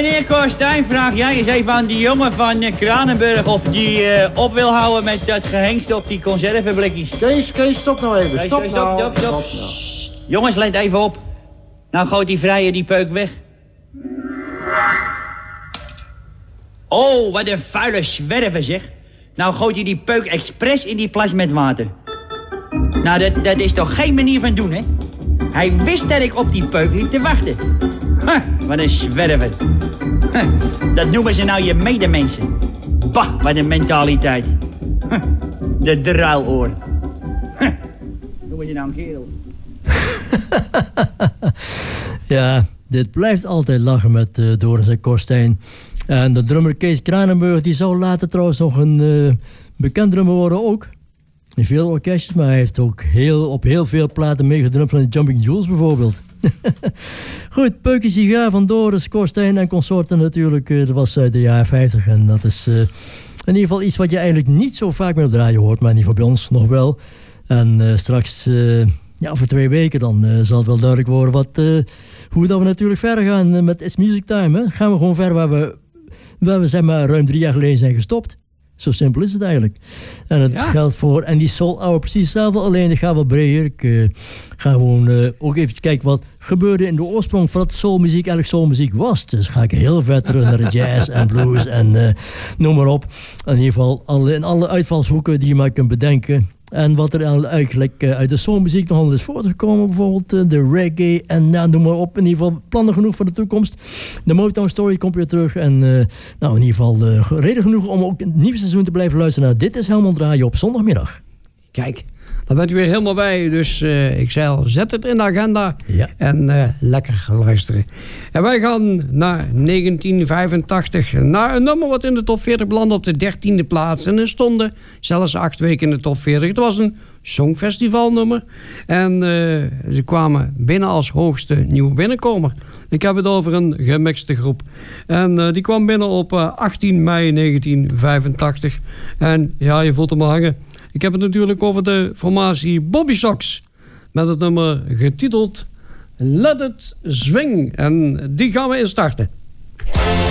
Meneer Korstijn, vraag jij eens even aan die jongen van Kranenburg of die op wil houden met dat gehengst op die conserveblikjes. Kees, stop nou even. Stop. Jongens, let even op. Nou gooit die vrije die peuk weg. Oh, wat een vuile zwerver, zeg. Nou gooit hij die peuk expres in die plas met water. Nou, dat is toch geen manier van doen, hè? Hij wist dat ik op die peuk liep te wachten. Wat een zwerver. Dat noemen ze nou je medemensen. Bah, wat een mentaliteit. De druiloor. Noemen je nou een kerel. Ja, dit blijft altijd lachen met Doris en Korstijn. En de drummer Kees Kranenburg, die zou later trouwens nog een bekend drummer worden ook. In veel orkestjes, maar hij heeft ook op heel veel platen meegedrumd van de Jumping Jules bijvoorbeeld. Goed, Peukje Sigaar van Doris, Korstijn en consorten natuurlijk. Dat was uit de jaren 50 en dat is in ieder geval iets wat je eigenlijk niet zo vaak meer op de radio hoort, maar in ieder geval bij ons nog wel. En straks, over 2 weken dan zal het wel duidelijk worden hoe dat we natuurlijk verder gaan met It's Music Time. Hè? Gaan we gewoon verder waar we zeg maar ruim 3 jaar geleden zijn gestopt. Zo simpel is het eigenlijk. En het geldt voor... En die Soul Hour precies hetzelfde. Alleen ik ga wat breder. Ik ga gewoon ook even kijken wat gebeurde in de oorsprong van dat soulmuziek eigenlijk soulmuziek was. Dus ga ik heel ver terug naar de jazz en blues en noem maar op. In ieder geval in alle uitvalshoeken die je maar kunt bedenken. En wat er eigenlijk uit de soulmuziek nog al is voortgekomen. Bijvoorbeeld de reggae en noem maar op. In ieder geval plannen genoeg voor de toekomst. De Motown Story komt weer terug. En in ieder geval reden genoeg om ook in het nieuwe seizoen te blijven luisteren naar Dit is Helmond Radio op zondagmiddag. Kijk, daar bent u weer helemaal bij. Dus ik zei al, zet het in de agenda. Ja. En lekker luisteren. En wij gaan naar 1985. Naar een nummer wat in de top 40 belandde op de 13e plaats. En er stonden zelfs 8 weken in de top 40. Het was een songfestivalnummer. En ze kwamen binnen als hoogste nieuwe binnenkomer. Ik heb het over een gemixte groep. En die kwam binnen op 18 mei 1985. En ja, je voelt hem al hangen. Ik heb het natuurlijk over de formatie Bobby Sox. Met het nummer getiteld Let It Swing. En die gaan we instarten.